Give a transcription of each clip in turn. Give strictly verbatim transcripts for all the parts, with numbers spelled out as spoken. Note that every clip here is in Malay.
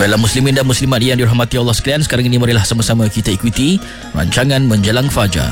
Baiklah muslimin dan muslimat yang dirahmati Allah sekalian, sekarang ini marilah sama-sama kita ikuti rancangan Menjelang Fajar.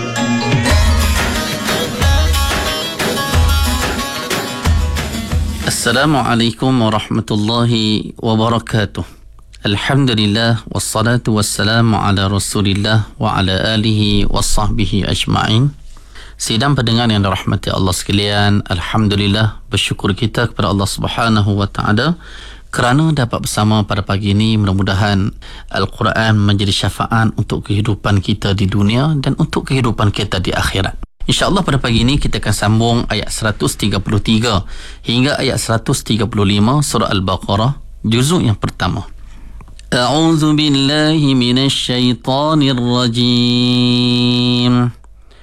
Assalamualaikum warahmatullahi wabarakatuh. Alhamdulillah wassalatu wassalamu ala Rasulillah wa ala alihi wa sahbihi ajma'in. Sidang pendengar yang dirahmati Allah sekalian, alhamdulillah bersyukur kita kepada Allah Subhanahu wa taala kerana dapat bersama pada pagi ini. Mudah-mudahan Al-Quran menjadi syafaat untuk kehidupan kita di dunia dan untuk kehidupan kita di akhirat. InsyaAllah pada pagi ini kita akan sambung ayat seratus tiga puluh tiga hingga ayat seratus tiga puluh lima surah Al-Baqarah, juzuk yang pertama. A'udzu billahi minasy syaithanir rajim.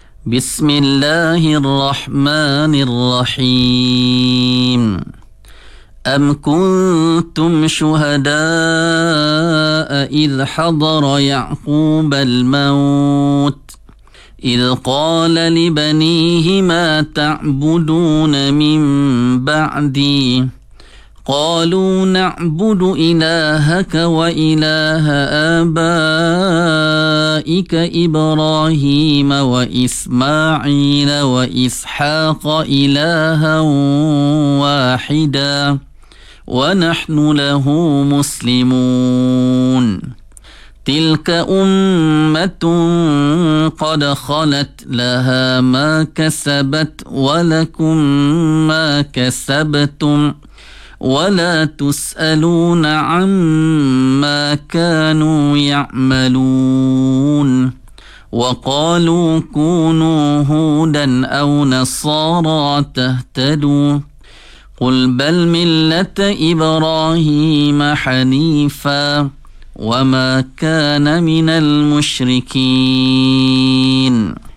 Bismillahirrahmanirrahim. أم كنتم شهداء إذ حضر يعقوب الموت إذ قال لبنيه ما تعبدون من بعدي قالوا نعبد إلهك وإله آبائك إبراهيم وإسماعيل وإسحاق إلها واحدا ونحن له مسلمون تلك أمة قد خلت لها ما كسبت ولكم ما كسبتم ولا تسألون عما كانوا يعملون وقالوا كونوا هودا أو نصارى تهتدوا قل بل ملة إبراهيم حنيفا وما كان من المشركين.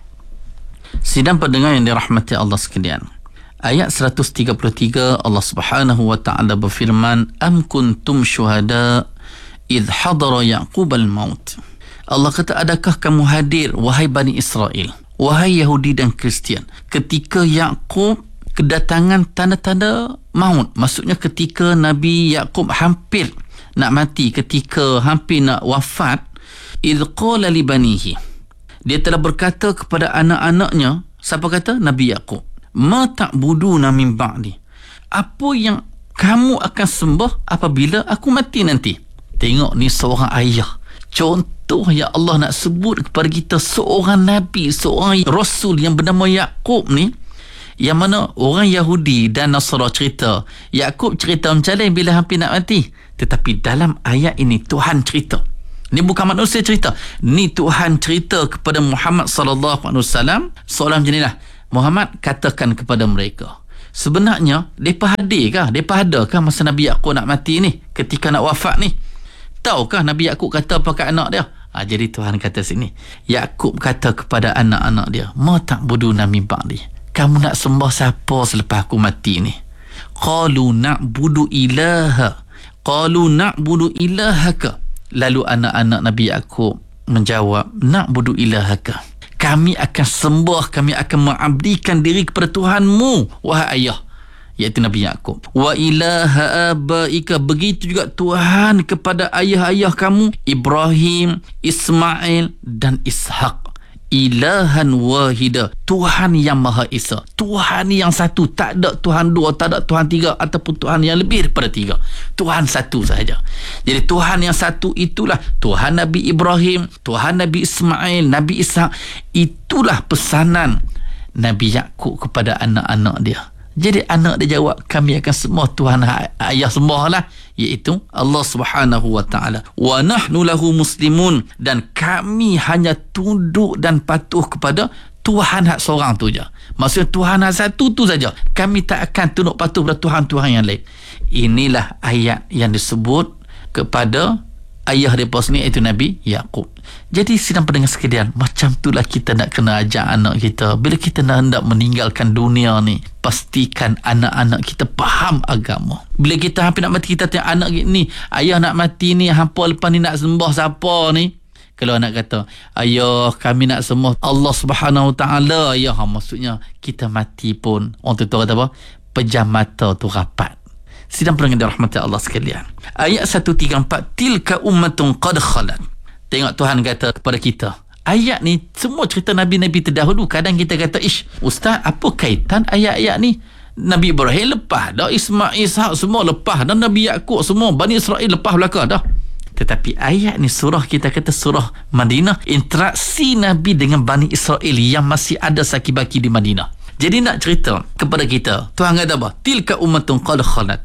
Sidang pendengar yang dirahmati Allah sekalian, ayat seratus tiga puluh tiga Allah Subhanahu wa taala berfirman, am kuntum syuhada idh hadara Yaqub al-maut. Allah kata, adakah kamu hadir wahai Bani Israel, wahai Yahudi dan Kristian, ketika Yaqub kedatangan tanda-tanda maut. Maksudnya ketika Nabi Yaqub hampir nak mati, ketika hampir nak wafat. Idh qala li banihi, dia telah berkata kepada anak-anaknya. Siapa kata? Nabi Yaqub. Ma ta'buduna min ba'di, apa yang kamu akan sembah apabila aku mati nanti. Tengok ni seorang ayah, contoh ya Allah nak sebut kepada kita seorang Nabi, seorang Rasul yang bernama Yaqub ni, yang mana orang Yahudi dan Nasara cerita Yaqub cerita macam lain bila hampir nak mati. Tetapi dalam ayat ini Tuhan cerita, ni bukan manusia cerita, ni Tuhan cerita kepada Muhammad sallallahu alaihi wasallam seolah macam inilah. Muhammad, katakan kepada mereka, sebenarnya mereka hadirkah, mereka adakah masa Nabi Yaqub nak mati ni, ketika nak wafat ni? Tahukah Nabi Yaqub kata apa kat anak dia? Ha, jadi Tuhan kata sini, Yaqub kata kepada anak-anak dia, ma ta'buduna min ba'di, kamu nak sembah siapa selepas aku mati ni? Qalu na'budu ilaha, qalu na'budu ilahaka. Lalu anak-anak Nabi Yaqub menjawab, na'budu ilahaka, kami akan sembah, kami akan mengabdikan diri kepada Tuhanmu wahai ayah, iaitu Nabi Yaqub. Wa ilaha abaika, begitu juga Tuhan kepada ayah-ayah kamu Ibrahim, Ismail dan Ishaq. Ilahan wahida, Tuhan yang Maha Esa, Tuhan yang satu, tak ada Tuhan dua, tak ada Tuhan tiga ataupun Tuhan yang lebih daripada tiga. Tuhan satu sahaja. Jadi Tuhan yang satu itulah Tuhan Nabi Ibrahim, Tuhan Nabi Ismail, Nabi Ishaq. Itulah pesanan Nabi Yaqub kepada anak-anak dia. Jadi anak dia jawab, kami akan sembah Tuhan ayah sembahlah, iaitu Allah Subhanahu wa taala. Wa nahnu lahu muslimun, dan kami hanya tunduk dan patuh kepada Tuhan hak seorang tu je. Maksudnya Tuhan hak satu tu saja. Kami tak akan tunduk patuh kepada Tuhan-Tuhan yang lain. Inilah ayat yang disebut kepada ayah mereka sendiri, iaitu Nabi Yaqub. Jadi sidang pendengar sekalian, macam itulah kita nak kena ajak anak kita. Bila kita nak hendak meninggalkan dunia ni, pastikan anak-anak kita faham agama. Bila kita hampir nak mati, kita tengok anak ni, ayah nak mati ni, hampa lepas ni nak sembah siapa ni? Kalau anak kata, ayah kami nak sembah Allah Subhanahu Wa Taala, ayah, maksudnya kita mati pun orang tu kata apa? Pejam mata tu rapat. Sidang pendengar dirahmati Allah sekalian, ayat seratus tiga puluh empat, tilka ummatun qad khalat. Tengok Tuhan kata kepada kita, ayat ni semua cerita Nabi-Nabi terdahulu. Kadang kita kata, ish Ustaz, apa kaitan ayat-ayat ni? Nabi Ibrahim lepas dah, Ismail, Ishak semua lepas dah, Nabi Yaqub semua, Bani Israel lepas belakang dah. Tetapi ayat ni surah, kita kata surah Madinah, interaksi Nabi dengan Bani Israel yang masih ada saki-baki di Madinah. Jadi nak cerita kepada kita, Tuhan kata apa? Tilka ummatun qad khalat.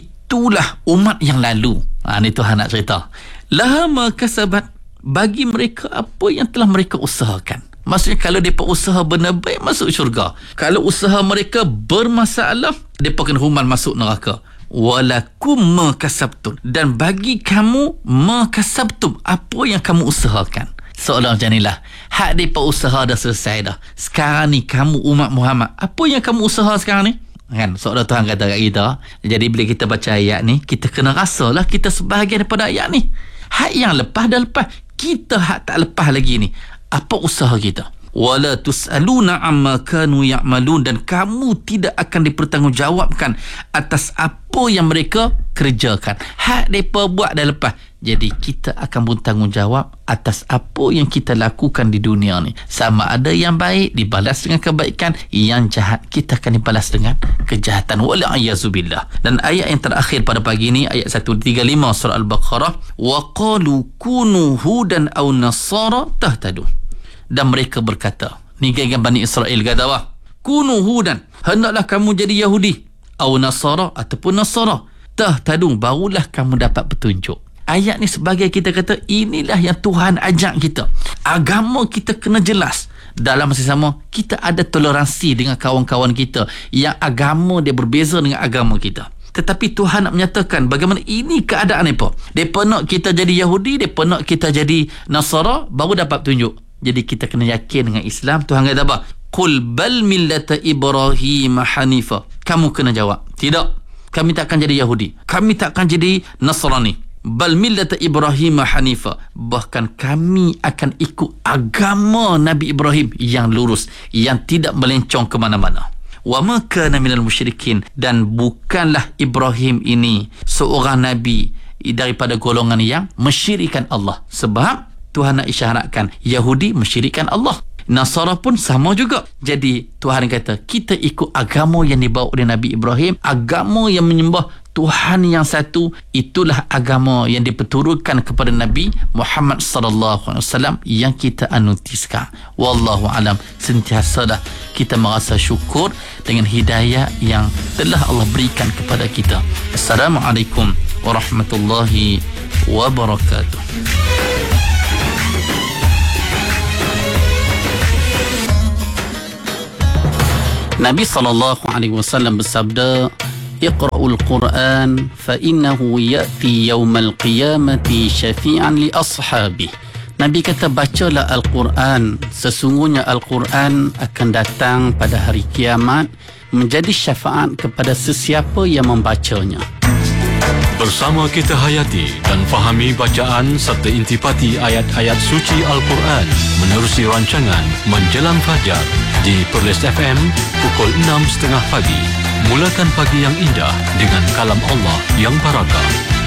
Itulah umat yang lalu. Ha, ni Tuhan nak cerita. Laha ma kasabat, bagi mereka apa yang telah mereka usahakan. Maksudnya kalau mereka usaha benda baik, masuk syurga. Kalau usaha mereka bermasalah, mereka kena hukuman masuk neraka. Walakum ma kasabtum, dan bagi kamu ma kasabtum, apa yang kamu usahakan. Seolah macam inilah, hak mereka usaha dah selesai dah. Sekarang ni kamu umat Muhammad, apa yang kamu usaha sekarang ni? Kan, seolah Tuhan kata kat kita. Jadi bila kita baca ayat ni, kita kena rasalah kita sebahagian daripada ayat ni. Hak yang lepas dah lepas, kita hak tak lepas lagi ni, apa usaha kita? Wala tus'aluna amma kanu ya'malun, dan kamu tidak akan dipertanggungjawabkan atas apa yang mereka kerjakan. Hak mereka buat dah lepas. Jadi kita akan bertanggungjawab atas apa yang kita lakukan di dunia ni. Sama ada yang baik dibalas dengan kebaikan, yang jahat kita akan dibalas dengan kejahatan. Wala'iyyazubillah. Dan ayat yang terakhir pada pagi ni, ayat seratus tiga puluh lima surah Al-Baqarah, wa qalu kunu hudan aw nasara tahtadu. Dan mereka berkata, ni geng Bani Israel kata apa? Kunu hudan, hendaklah kamu jadi Yahudi, aw nasara, ataupun Nasara, tahtadu, barulah kamu dapat petunjuk. Ayat ni sebagai kita kata, inilah yang Tuhan ajak kita. Agama kita kena jelas. Dalam masa sama, kita ada toleransi dengan kawan-kawan kita yang agama dia berbeza dengan agama kita. Tetapi Tuhan nak menyatakan bagaimana ini keadaan mereka. Mereka nak kita jadi Yahudi, mereka nak kita jadi Nasara, baru dapat tunjuk. Jadi kita kena yakin dengan Islam. Tuhan kata apa? Qul bal millata Ibrahim hanifa. Kamu kena jawab, tidak, kami tak akan jadi Yahudi, kami tak akan jadi Nasrani. Bal millata Ibrahim hanifa, bahkan kami akan ikut agama Nabi Ibrahim yang lurus, yang tidak melencong ke mana-mana. Wa ma kana minal musyrikin, dan bukanlah Ibrahim ini seorang nabi daripada golongan yang mensyirikkan Allah. Sebab Tuhan nak isyaratkan Yahudi mensyirikkan Allah, Nasara pun sama juga. Jadi Tuhan kata kita ikut agama yang dibawa oleh Nabi Ibrahim, agama yang menyembah Tuhan yang satu. Itulah agama yang diperturunkan kepada Nabi Muhammad sallallahu alaihi wasallam yang kita anuti sekarang. Wallahu alam. Sentiasalah kita merasa syukur dengan hidayah yang telah Allah berikan kepada kita. Assalamualaikum warahmatullahi wabarakatuh. Nabi sallallahu alaihi wasallam bersabda, Iqra'ul Quran fa innahu ya'ti yawmal qiyamati syafi'an li ashabi. Nabi kata, bacalah Al-Quran, sesungguhnya Al-Quran akan datang pada hari kiamat menjadi syafaat kepada sesiapa yang membacanya. Bersama kita hayati dan fahami bacaan serta intipati ayat-ayat suci Al-Quran menerusi rancangan Menjelang Fajar di Perlis F M pukul enam tiga puluh pagi. Mulakan pagi yang indah dengan kalam Allah yang barakah.